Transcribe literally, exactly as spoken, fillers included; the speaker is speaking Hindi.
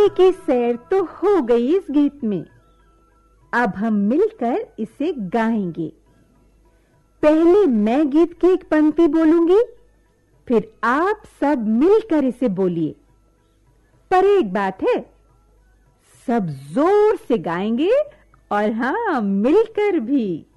परे की सैर तो हो गई इस गीत में। अब हम मिलकर इसे गाएंगे। पहले मैं गीत की एक पंक्ति बोलूंगी, फिर आप सब मिलकर इसे बोलिए। पर एक बात है, सब जोर से गाएंगे और हां, मिलकर भी।